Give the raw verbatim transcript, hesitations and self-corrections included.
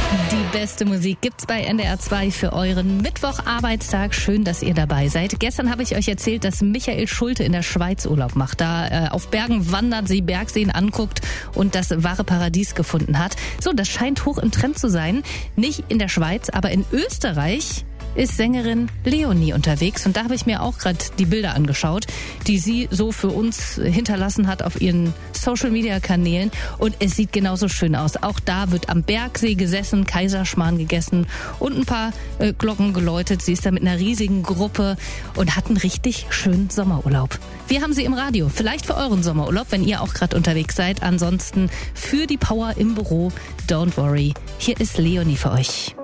Die beste Musik gibt's bei N D R zwei für euren Mittwocharbeitstag. Schön, dass ihr dabei seid. Gestern habe ich euch erzählt, dass Michael Schulte in der Schweiz Urlaub macht. Da äh, auf Bergen wandert, sie Bergseen anguckt und das wahre Paradies gefunden hat. So, das scheint hoch im Trend zu sein. Nicht in der Schweiz, aber in Österreich ist Sängerin Leonie unterwegs. Und da habe ich mir auch gerade die Bilder angeschaut, die sie so für uns hinterlassen hat auf ihren Social-Media-Kanälen. Und es sieht genauso schön aus. Auch da wird am Bergsee gesessen, Kaiserschmarrn gegessen und ein paar äh, Glocken geläutet. Sie ist da mit einer riesigen Gruppe und hat einen richtig schönen Sommerurlaub. Wir haben sie im Radio. Vielleicht für euren Sommerurlaub, wenn ihr auch gerade unterwegs seid. Ansonsten für die Power im Büro. Don't worry. Hier ist Leonie für euch.